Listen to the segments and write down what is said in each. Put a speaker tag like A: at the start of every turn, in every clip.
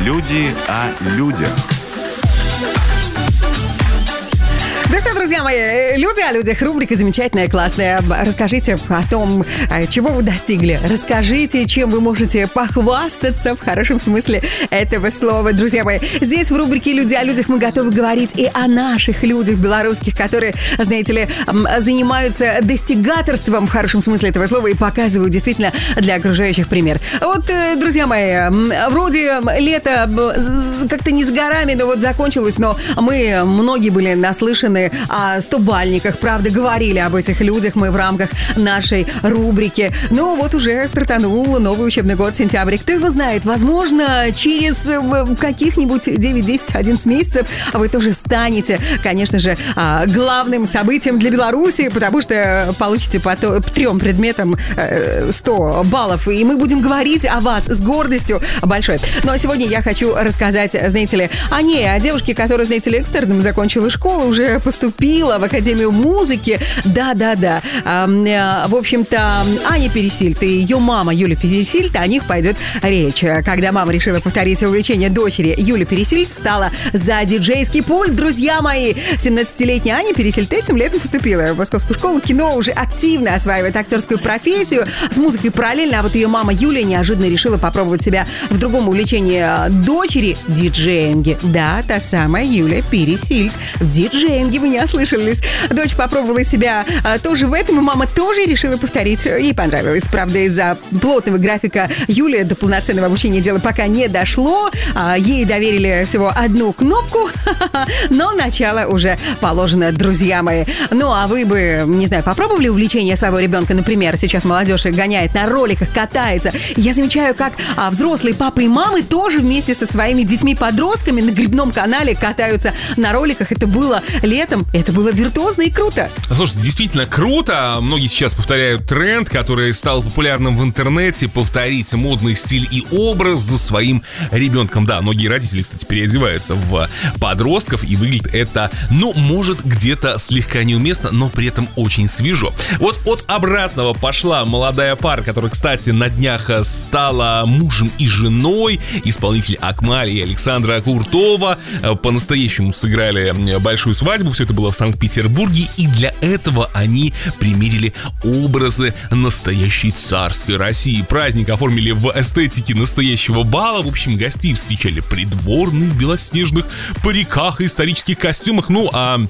A: Люди о людях.
B: Ну что, друзья мои, люди о людях, рубрика замечательная, классная. Расскажите о том, чего вы достигли. Расскажите, чем вы можете похвастаться в хорошем смысле этого слова. Друзья мои, здесь в рубрике «Люди о людях» мы готовы говорить и о наших людях белорусских, которые, знаете ли, занимаются достигаторством в хорошем смысле этого слова и показывают действительно для окружающих пример. Вот, друзья мои, вроде лето как-то не с горами, но вот закончилось, но мы, многие были наслышаны о 100-бальниках, правда, говорили об этих людях мы в рамках нашей рубрики. Ну, вот уже стартанул новый учебный год, сентябрь. Кто его знает, возможно, через каких-нибудь 9, 10, 11 месяцев вы тоже станете, конечно же, главным событием для Беларуси, потому что получите по 3 предметам 100 баллов, и мы будем говорить о вас с гордостью большой. Ну, а сегодня я хочу рассказать, знаете ли, о девушке, которая, знаете ли, экстерном закончила школу, уже поступила в Академию музыки. Да-да-да. В общем-то, Аня Пересильд и ее мама Юля Пересильд, о них пойдет речь. Когда мама решила повторить увлечение дочери, Юля Пересильд встала за диджейский пульт. Друзья мои, 17-летняя Аня Пересильд этим летом поступила в Московскую школу кино, уже активно осваивает актерскую профессию, с музыкой параллельно, а вот ее мама Юля неожиданно решила попробовать себя в другом увлечении дочери — диджеинге. Да, та самая Юля Пересильд. В диджеинге вы не ослышались. Дочь попробовала себя тоже в этом, и мама тоже решила повторить. Ей понравилось. Правда, из-за плотного графика Юли до полноценного обучения дело пока не дошло. Ей доверили всего одну кнопку, но начало уже положено, друзья мои. Ну, а вы бы, не знаю, попробовали увлечение своего ребенка? Например, сейчас молодежь гоняет на роликах, катается. Я замечаю, как взрослые папы и мамы тоже вместе со своими детьми-подростками на грибном канале катаются на роликах. Это было летом, это было виртуозно и круто.
C: Слушайте, действительно круто. Многие сейчас повторяют тренд, который стал популярным в интернете, повторить модный стиль и образ за своим ребенком. Да, многие родители, кстати, переодеваются в подростков, и выглядит это, ну, может, где-то слегка неуместно, но при этом очень свежо. Вот от обратного пошла молодая пара, которая, кстати, на днях стала мужем и женой. Исполнители Акмаль и Александра Куртова по-настоящему сыграли большую свадьбу. Все это было в Санкт-Петербурге, и для этого они примерили образы настоящей царской России. Праздник оформили в эстетике настоящего бала. В общем, гостей встречали придворные в белоснежных париках и исторических костюмах. Ну,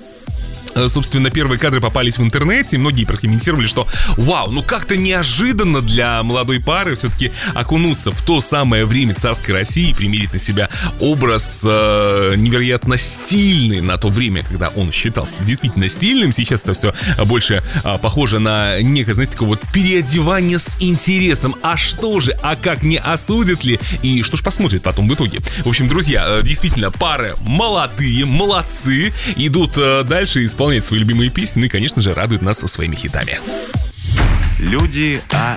C: собственно, первые кадры попались в интернете, и многие прокомментировали, что вау, ну как-то неожиданно для молодой пары все-таки окунуться в то самое время царской России и примерить на себя образ невероятно стильный на то время, когда он считался действительно стильным. Сейчас это все больше похоже на некое, знаете, такое вот переодевание с интересом. А что же, а как, не осудят ли? И что ж посмотрят потом в итоге? В общем, друзья, действительно, пары молодые, молодцы, идут дальше, исполняют свои любимые песни, ну и, конечно же, радуют нас своими хитами.
A: Люди о